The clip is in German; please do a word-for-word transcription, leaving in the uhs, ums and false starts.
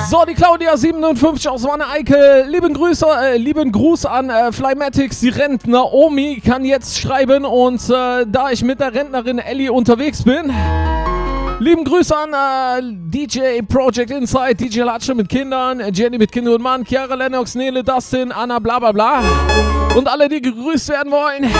So, die Claudia siebenundfünfzig aus Wanne-Eickel. Lieben Grüße, äh, lieben Gruß an äh, Flymatics, die Rentner. Omi kann jetzt schreiben und äh, da ich mit der Rentnerin Ellie unterwegs bin. Lieben Grüße an äh, D J Project Inside, D J Latsche mit Kindern, Jenny mit Kind und Mann, Chiara Lennox, Nele, Dustin, Anna, bla bla bla. Und alle, die gegrüßt werden wollen.